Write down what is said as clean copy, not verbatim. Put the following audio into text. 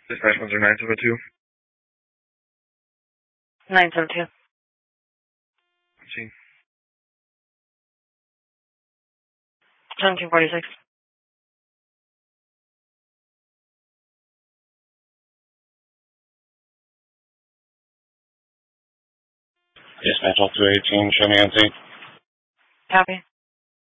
Dispatch 972. 972. 1746. Dispatch all 218, show me on scene. Copy.